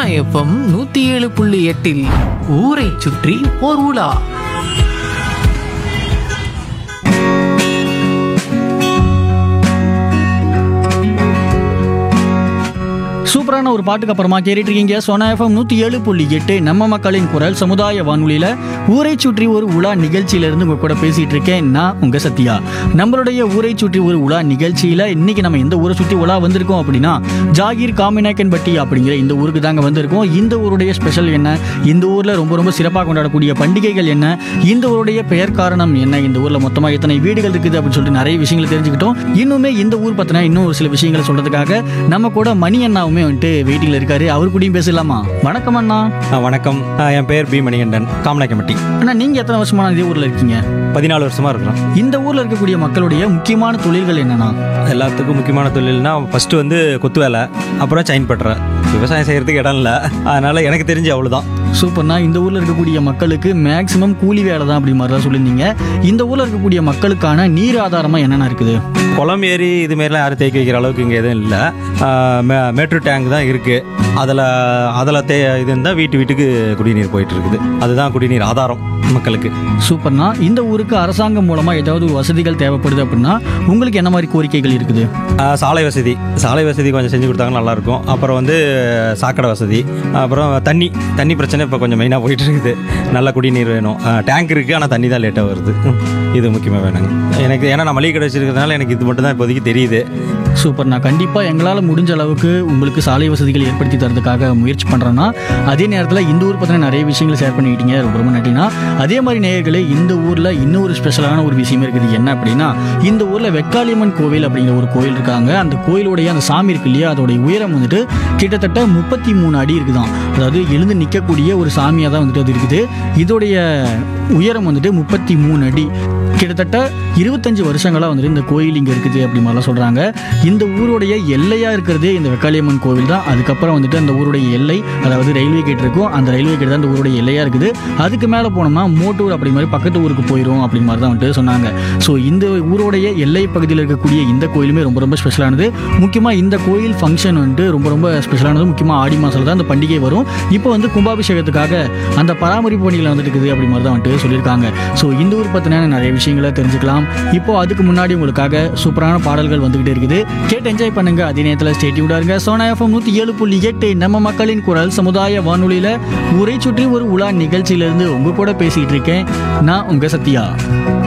FM 107.8 ஊரை சுற்றி ஓர் உலா. சூப்பரான ஒரு பாட்டுக்கு அப்புறமா கேட்டுட்டு இருக்கீங்க சோனா எஃப்எம் 107.8 நம்ம மக்களின் குரல் சமுதாய வானொலியில ஊரை சுற்றி ஒரு உலா நிகழ்ச்சியிலிருந்து உங்க கூட பேசிட்டு இருக்கேன். நான் உங்க சத்யா. நம்மளுடைய ஊரை சுற்றி ஒரு உலா நிகழ்ச்சியில இன்னைக்கு நம்ம எந்த ஊரை சுற்றி உலா வந்திருக்கோம் அப்படின்னா ஜாகீர் காமிநாயக்கன்பட்டி அப்படிங்கிற இந்த ஊருக்கு தாங்க வந்திருக்கோம். இந்த ஊருடைய ஸ்பெஷல் என்ன, இந்த ஊர்ல ரொம்ப ரொம்ப சிறப்பாக கொண்டாடக்கூடிய பண்டிகைகள் என்ன, இந்த ஊருடைய பெயர் காரணம் என்ன, இந்த ஊர்ல மொத்தமா எத்தனை வீடுகள் இருக்குது அப்படின்னு சொல்லிட்டு நிறைய விஷயங்களை தெரிஞ்சுக்கிட்டோம். இன்னுமே இந்த ஊர் பத்தின இன்னும் ஒரு சில விஷயங்களை சொல்றதுக்காக நம்ம கூட மணி அண்ணாவுமே வந்துட்டு வெயிட்டிங்ல இருக்காரு. அவர் கூடயும் பேசலாமா? வணக்கம் அண்ணா. வணக்கம். என் பேர் பி மணிகண்டன், காமநாயக்கம்பட்டி. அண்ணா, நீங்க எத்தனை வருஷமா இதே ஊர்ல இருக்கீங்க? 14 வருஷமா இருக்கிறோம். இந்த ஊர்ல இருக்கக்கூடிய மக்களுடைய முக்கியமான தொழில்கள் என்னன்னா? எல்லாத்துக்கும் முக்கியமான தொழில்னா ஃபர்ஸ்ட் வந்து கொத்து வேலை, அப்புறம் செயின் பட்டுற. விவசாயம் செய்யறதுக்கு இடம் இல்லை, அதனால எனக்கு தெரிஞ்சு அவ்வளோதான். சூப்பர்ண்ணா. இந்த ஊர்ல இருக்கக்கூடிய மக்களுக்கு மேக்சிமம் கூலி வேலை தான் அப்படி மாதிரி தான் சொல்லியிருந்தீங்க. இந்த ஊர்ல இருக்கக்கூடிய மக்களுக்கான நீர் ஆதாரமா என்னென்ன இருக்குது? குளம் ஏரி இது மாதிரிலாம் யாரும் தேக்கி வைக்கிற அளவுக்கு இங்கே எதுவும் இல்லை. மேட்ரு டேங்க் தான் இருக்குது. அதில் இது இருந்தால் வீட்டுக்கு குடிநீர் போயிட்டு இருக்குது. அதுதான் குடிநீர் ஆதாரம் மக்களுக்கு. சூப்பர்ண்ணா. இந்த ஊருக்கு அரசாங்கம் மூலமா ஏதாவது வசதிகள் தேவைப்படுது அப்படின்னா உங்களுக்கு என்ன மாதிரி கோரிக்கைகள் இருக்குது? சாலை வசதி கொஞ்சம் செஞ்சு கொடுத்தாங்கன்னா நல்லாயிருக்கும். அப்புறம் வந்து சாக்கடை வசதி, அப்புறம் தண்ணி பிரச்சனை இப்போ கொஞ்சம் மெயினாக போயிட்டு இருக்குது. நல்ல குடிநீர் வேணும். டேங்க் இருக்குது, ஆனால் தண்ணி தான் லேட்டாக வருது. இது முக்கியமாக வேணுங்க எனக்கு. ஏன்னா நான் மளிகை கடை வச்சிருக்கிறதுனால எனக்கு இது மட்டும் தான் இப்போதைக்கு தெரியுது. சூப்பர்ண்ணா. கண்டிப்பாக எங்களால் முடிஞ்ச அளவுக்கு உங்களுக்கு சாலை வசதிகள் ஏற்படுத்தி தரதுக்காக முயற்சி பண்ணுறோன்னா, அதே நேரத்தில் இந்த ஊர் பற்றின நிறைய விஷயங்களை ஷேர் பண்ணிக்கிட்டீங்க. ரொம்ப ரொம்ப நன்றினா. அதே மாதிரி நேயர்களே, இந்த ஊரில் இன்னொரு ஸ்பெஷலான ஒரு விஷயம் இருக்குது. என்ன அப்படின்னா, இந்த ஊரில் வெக்காளியம்மன் கோவில் அப்படிங்கிற ஒரு கோயில் இருக்காங்க. அந்த கோயிலுடைய அந்த சாமி இருக்கு இல்லையா, அதோடைய உயரம் வந்துட்டு கிட்டத்தட்ட 33 அடி இருக்குதான். அதாவது எழுந்து நிற்கக்கூடிய ஒரு சாமியாக தான் வந்துட்டு அது இருக்குது. இதோடைய உயரம் வந்துட்டு 33 அடி. கிட்டத்தட்ட 25 வருஷங்களாக வந்துட்டு இந்த கோயில் இங்கே இருக்குது அப்படி மாதிரிலாம் சொல்கிறாங்க. இந்த ஊருடைய எல்லையாக இருக்கிறதே இந்த வெக்காளியம்மன் கோவில் தான். அதுக்கப்புறம் வந்துட்டு அந்த ஊருடைய எல்லை, அதாவது ரயில்வே கேட் இருக்கும், அந்த ரயில்வே கேட் தான் இந்த ஊருடைய எல்லையாக இருக்குது. அதுக்கு மேலே போனோம்னா மோட்டூர் அப்படி மாதிரி பக்கத்து ஊருக்கு போயிடும் அப்படி மாதிரி தான் வந்துட்டு சொன்னாங்க. ஸோ இந்த ஊருடைய எல்லை பகுதியில் இருக்கக்கூடிய இந்த கோயிலுமே ரொம்ப ரொம்ப ஸ்பெஷலானது. முக்கியமாக இந்த கோயில் ஃபங்க்ஷன் வந்துட்டு ரொம்ப ரொம்ப ஸ்பெஷலானது. முக்கியமாக ஆடி மாதத்தில் தான் அந்த பண்டிகை வரும். இப்போ வந்து கும்பாபிஷேகத்துக்காக அந்த பராமரிப்பு பணிகள் வந்துட்டு இருக்குது அப்படி மாதிரி தான் வந்துட்டு சொல்லியிருக்காங்க. ஸோ இந்த ஊர் பற்றின நிறைய விஷயங்களை தெரிஞ்சுக்கலாம். இப்போ அதுக்கு முன்னாடி உங்களுக்காக சூப்பரான பாடல்கள் வந்துகிட்டே இருக்குது. கேட்டு என்ஜாய் பண்ணுங்க. அதே நேரத்தில் ஸ்டே டியூன்டா இருங்க. சோனா எஃப்எம் 107.8 நம்ம மக்களின் குரல் சமுதாய வானொலியில ஊரை சுற்றி ஒரு உலா நிகழ்ச்சியிலிருந்து உங்க கூட பேசிட்டு இருக்கேன். நான் உங்க சத்யா.